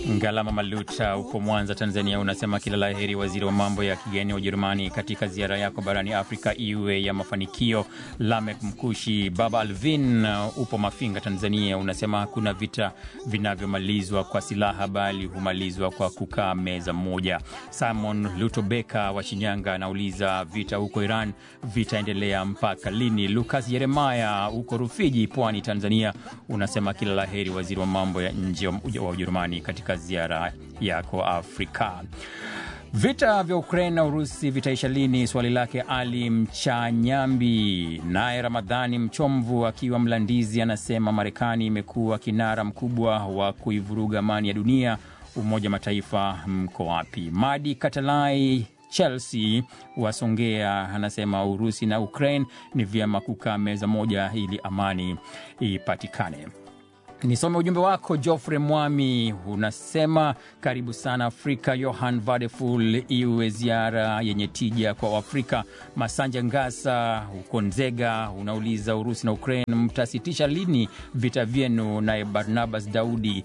Ngalama Maluta uko Mwanza, Tanzania, unasema kila laheri waziri wa mambo ya kigeni wa Ujerumani katika ziara yako barani Afrika iwe ya mafanikio. Lamek Mkushi. Baba Alvin upo Mafinga, Tanzania, unasema hakuna vita vinavyomalizwa kwa silaha bali humalizwa kwa kukaa meza moja. Simon Lutobeka wa Shinyanga anauliza vita huko Iran vitaendelea mpaka lini? Lucas Yeremaya uko Rufiji, Pwani, Tanzania, unasema kila laheri waziri wa mambo ya nje wa Ujerumani katika ziara yako Afrika. Vita vya Ukraine na Urusi vitaisha lini? Swali lake Ali Mchanyambi. Naye Ramadhani Mchomvu akiwa Mlandizi anasema Marekani imekuwa kinara mkubwa wa kuivuruga amani ya dunia. Umoja Mataifa mko wapi? Madi Katalai Chelsea wasongea anasema Urusi na Ukraine ni vyema kukaa meza moja ili amani ipatikane. Nisome ujumbe wako. Geoffrey Mwami unasema karibu sana Afrika. Johan Vadeful, iwe ziara yenye tija kwa Afrika. Masanja Ngasa uko Nzega unauliza Urusi na Ukraine mtasitisha lini vita vyenu? Naye Barnabas Daudi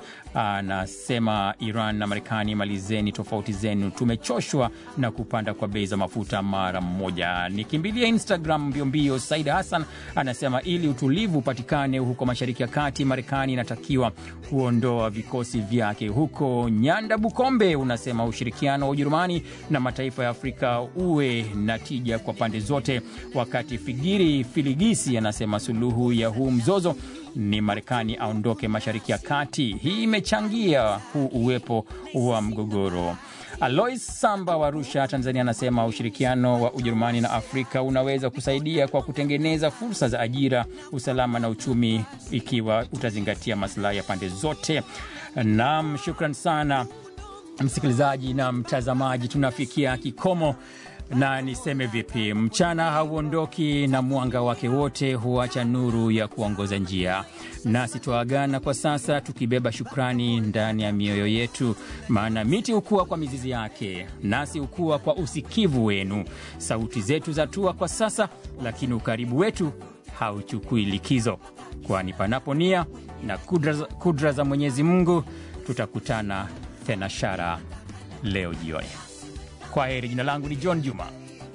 anasema Iran na Marekani malizeni tofauti zenu, tumechoshwa na kupanda kwa bei za mafuta mara mmoja. Nikimbilia Instagram mbio. Saida Hassan anasema ili utulivu upatikane huko Mashariki ya Kati, Marekani inatakiwa kuondoa vikosi vyake huko. Nyanda Bukombe unasema ushirikiano wa Ujerumani na mataifa ya Afrika uwe na tija kwa pande zote. Wakati Figiri Filigisi anasema suluhu ya huu mzozo ni Marekani aondoke Mashariki ya Kati. Hii imechangia huu uwepo wa mgogoro. Alois Samba wa Arusha, Tanzania, anasema ushirikiano wa Ujerumani na Afrika unaweza kusaidia kwa kutengeneza fursa za ajira, usalama na uchumi ikiwa utazingatia maslahi ya pande zote. Naam, shukran sana msikilizaji na mtazamaji, tunafikia kikomo. Na niseme vipi, mchana hauondoki na mwanga wake wote huacha nuru ya kuongoza njia. Nasi tuagana kwa sasa tukibeba shukrani ndani ya mioyo yetu, maana miti hukua kwa mizizi yake, nasi hukua kwa usikivu wenu. Sauti zetu zatua kwa sasa, lakini ukaribu wetu hauchukui likizo, kwani panapo nia na kudra za Mwenyezi Mungu tutakutana tena shara leo jioni. Kwa heri, jina langu ni John Juma.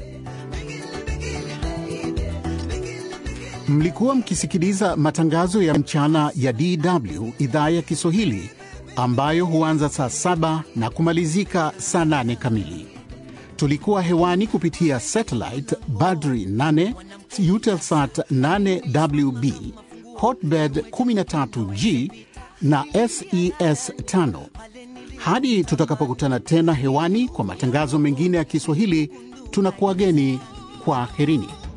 Mlikuwa mkisikiliza matangazo ya mchana ya DW idhaa ya Kiswahili ambayo huanza saa 7 na kumalizika saa 8 kamili. Tulikuwa hewani kupitia satellite Badri 8, Eutelsat 8WB, Hotbird 13G na SES 5. Hadi tutakapokutana tena hewani kwa matangazo mengine ya Kiswahili, tunakuageni kwa herini.